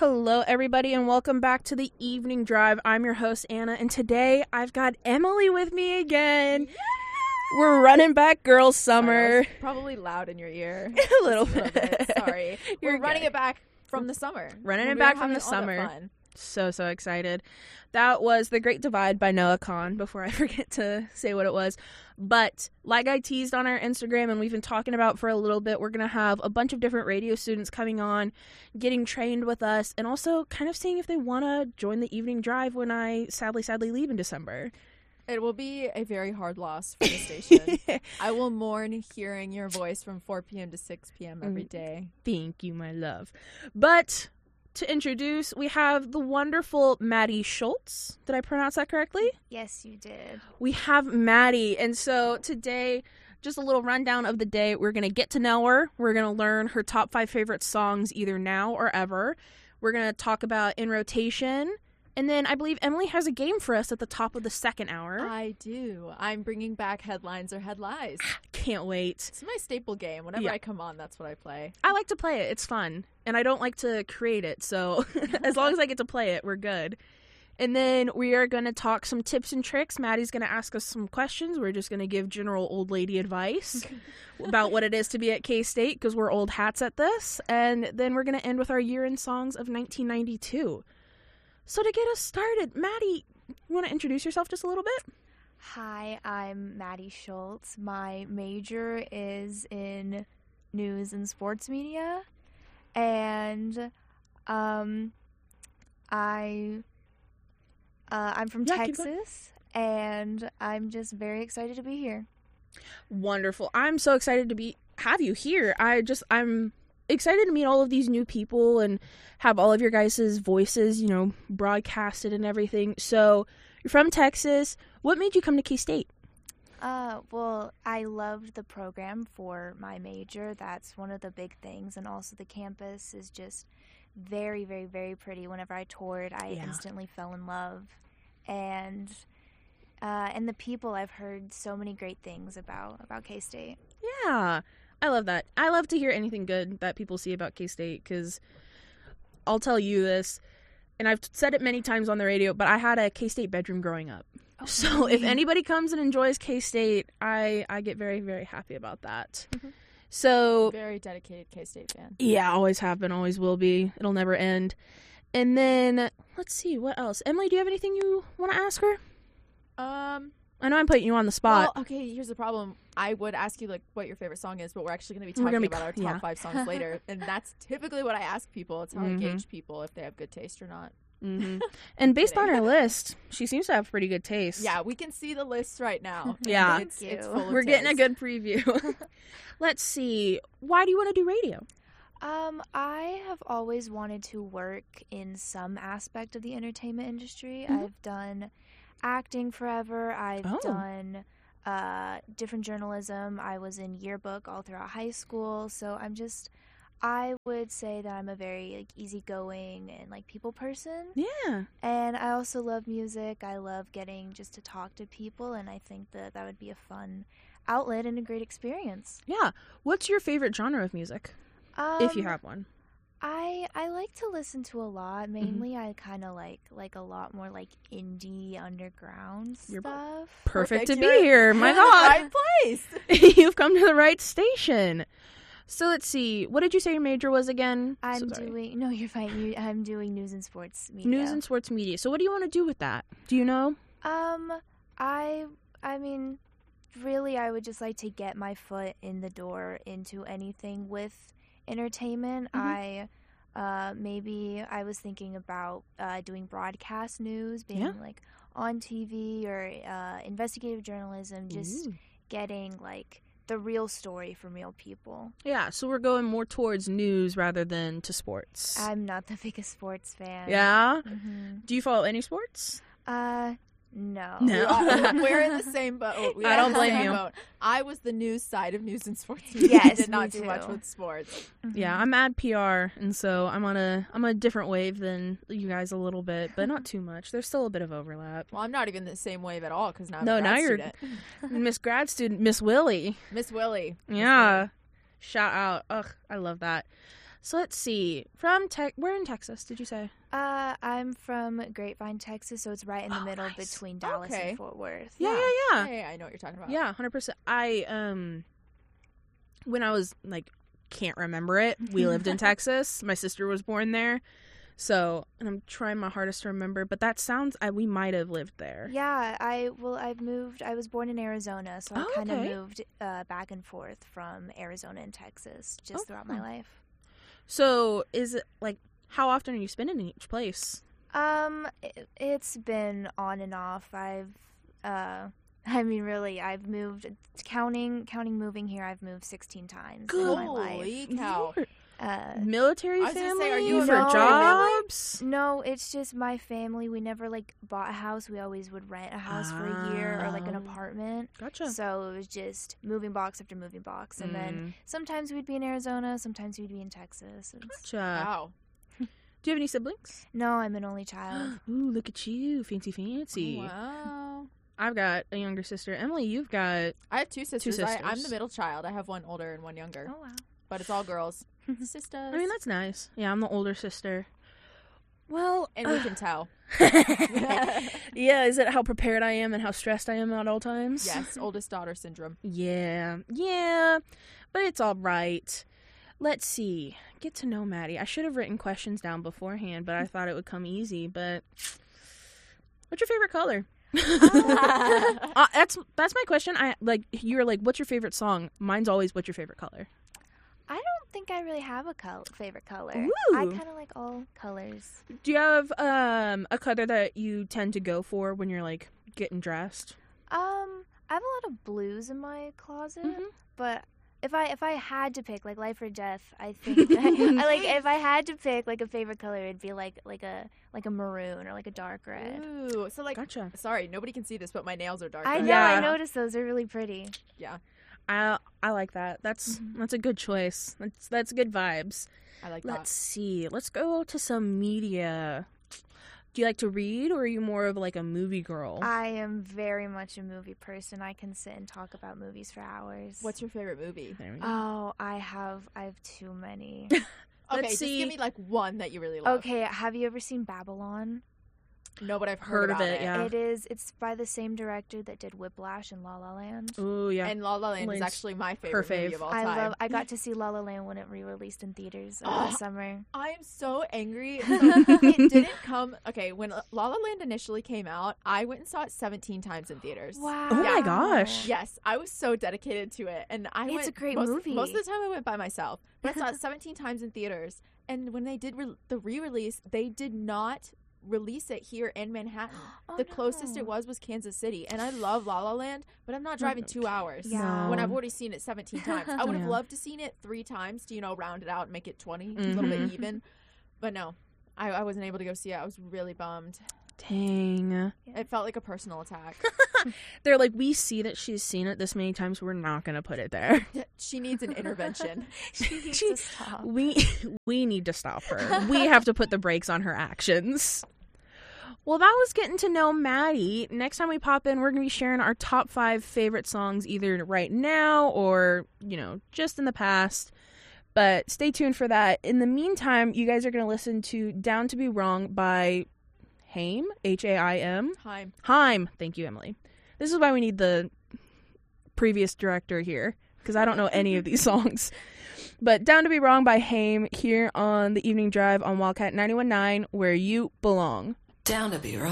Hello, everybody, and welcome back to the Evening Drive. I'm your host, Anna, and today I've got Emily with me again. Yeah! We're running back girls' summer. Sorry, Probably loud in your ear. a little bit. Sorry. We're running it back from the summer. Running it back from the summer. So excited. That was The Great Divide by Noah Kahan, before I forget to say what it was. But like I teased on our Instagram and we've been talking about for a little bit, we're going to have a bunch of different radio students coming on, getting trained with us, and also kind of seeing if they want to join the Evening Drive when I sadly leave in December. It will be a very hard loss for the station. I will mourn hearing your voice from 4 p.m. to 6 p.m. every day. Thank you, my love. But to introduce, we have the wonderful Maddie Schultz. Did I pronounce that correctly? Yes, you did. We have Maddie, and so today, just a little rundown of the day. We're going to get to know her. We're going to learn her top 5 favorite songs either now or ever. We're going to talk about In Rotation, and then I believe Emily has a game for us at the top of the second hour. I do. I'm bringing back Headlines or Head Lies. Can't wait. It's my staple game. Whenever I come on, that's what I play. I like to play it. It's fun. And I don't like to create it, so as long as I get to play it, we're good. And then we are going to talk some tips and tricks. Maddie's going to ask us some questions. We're just going to give general old lady advice about what it is to be at K-State, because we're old hats at this. And then we're going to end with our year-end songs of 1992. So to get us started, Maddie, you want to introduce yourself just a little bit? Hi, I'm Maddie Schultz. My major is in news and sports media, and I'm from Texas, and I'm just very excited to be here. Wonderful. I'm so excited to have you here. I'm excited to meet all of these new people and have all of your guys' voices, broadcasted and everything. So you're from Texas. What made you come to K-State? Well, I loved the program for my major. That's one of the big things. And also the campus is just very, very, very pretty. Whenever I toured, I instantly fell in love. And the people, I've heard so many great things about K-State. Yeah, I love that. I love to hear anything good that people see about K-State, because I'll tell you this, and I've said it many times on the radio, but I had a K-State bedroom growing up. Oh, so if anybody comes and enjoys K-State, I get very, very happy about that. Mm-hmm. So very dedicated K-State fan. Yeah, always have been, always will be. It'll never end. And then, let's see, what else? Emily, do you have anything you want to ask her? I know I'm putting you on the spot. Well, okay, here's the problem. I would ask you, what your favorite song is, but we're actually going to be talking about our top 5 songs later. And that's typically what I ask people. It's how I gauge people if they have good taste or not. Mm-hmm. And based on her list, she seems to have pretty good taste. Yeah, we can see the list right now. Yeah. It's full of We're getting a taste. good preview. Let's see. Why do you want to do radio? I have always wanted to work in some aspect of the entertainment industry. Mm-hmm. I've done acting forever. I've done different journalism. I was in yearbook all throughout high school. So I would say that I'm a very easygoing and people person. Yeah. And I also love music. I love getting just to talk to people, and I think that would be a fun outlet and a great experience. Yeah. What's your favorite genre of music? If you have one. I like to listen to a lot. Mainly, I kind of like a lot more indie underground stuff. Perfect to be here. My God. Right place. You've come to the right station. So let's see. What did you say your major was again? No, you're fine. I'm doing news and sports media. News and sports media. So what do you want to do with that? Do you know? I mean, really, I would just like to get my foot in the door into anything with entertainment. Mm-hmm. Maybe I was thinking about doing broadcast news, being on TV or investigative journalism, just getting the real story from real people. Yeah, so we're going more towards news rather than to sports. I'm not the biggest sports fan. Yeah? Mm-hmm. Do you follow any sports? No. We're in the same boat. I don't blame you. I was the news side of news and sports media. Yes, I did not me do much too. with sports. Mm-hmm. Yeah, I'm ad PR, and so I'm on a different wave than you guys a little bit, but not too much. There's still a bit of overlap. Well, I'm not even the same wave at all because now I'm a grad now you're student. Miss Grad Student, Miss Willie. Miss Willie. Yeah. Shout out. Ugh, I love that. So let's see. Where in Texas did you say? I'm from Grapevine, Texas, so it's right in the middle between Dallas and Fort Worth. Yeah. Yeah, I know what you're talking about. Yeah, 100%. I when I was like, can't remember it, we lived in Texas. My sister was born there. So, and I'm trying my hardest to remember, but that sounds, we might have lived there. Yeah, I've moved, I was born in Arizona, so I kind of moved back and forth from Arizona and Texas just throughout my life. So, is it, like, how often are you spending in each place? It's been on and off. I've moved, counting moving here, I've moved 16 times in my life. Holy cow. Military I was family? gonna say, are you for jobs? No, it's just my family. We never bought a house. We always would rent a house for a year or an apartment. Gotcha. So it was just moving box after moving box, and then sometimes we'd be in Arizona, sometimes we'd be in Texas. Gotcha. Wow. Do you have any siblings? No, I'm an only child. Ooh, look at you, fancy. Oh, wow. I've got a younger sister. Emily, you've got... I have two sisters. I'm the middle child. I have one older and one younger. Oh, wow. But it's all girls. Sisters. I mean, that's nice. Yeah, I'm the older sister. Well... And we can tell. Yeah, is it how prepared I am and how stressed I am at all times? Yes, oldest daughter syndrome. Yeah, but it's all right. Let's see. Get to know Maddie. I should have written questions down beforehand, but I thought it would come easy. But what's your favorite color? That's my question. You're like, what's your favorite song? Mine's always, what's your favorite color? I don't think I really have a favorite color. Ooh. I kind of like all colors. Do you have a color that you tend to go for when you're like getting dressed? I have a lot of blues in my closet, but if I had to pick like life or death, I think if I had to pick like a favorite color, it'd be like a maroon or like a dark red. Ooh, so like, gotcha. Sorry, nobody can see this, but my nails are dark. I know. Yeah. I noticed those. They're really pretty. Yeah. I like that. That's a good choice. That's good vibes. I like Let's see. Let's go to some media. Do you like to read, or are you more of like a movie girl? I am very much a movie person. I can sit and talk about movies for hours. What's your favorite movie? There we go. Oh, I have too many. Okay, just give me like one that you really love. Okay, have you ever seen Babylon? No, but I've heard of about it. Yeah. It's by the same director that did Whiplash and La La Land. Ooh, yeah. And La La Land is actually my favorite movie of all time. I got to see La La Land when it re-released in theaters this summer. I am so angry. It didn't come. Okay, when La La Land initially came out, I went and saw it 17 times in theaters. Wow. Oh my gosh. Yes, I was so dedicated to it, and It's a great movie. Most of the time, I went by myself, but I saw it 17 times in theaters. And when they did the re-release, they did not release it here in Manhattan. The closest it was Kansas City, and I love La La Land, but I'm not driving 2 hours when I've already seen it 17 times. I would have loved to seen it 3 times to round it out and make it 20, a little bit even, but no, I wasn't able to go see it. I was really bummed. Dang. It felt like a personal attack. They're like, we see that she's seen it this many times, we're not gonna put it there. She needs an intervention. She needs to stop. We need to stop her. We have to put the brakes on her actions. Well, that was getting to know Maddie. Next time we pop in, we're going to be sharing our top 5 favorite songs either right now or, just in the past. But stay tuned for that. In the meantime, you guys are going to listen to Down to Be Wrong by Haim, Haim. Haim. Thank you, Emily. This is why we need the previous director here, because I don't know any of these songs. But Down to Be Wrong by Haim here on the Evening Drive on Wildcat 91.9, where you belong. Down to Be Wrong.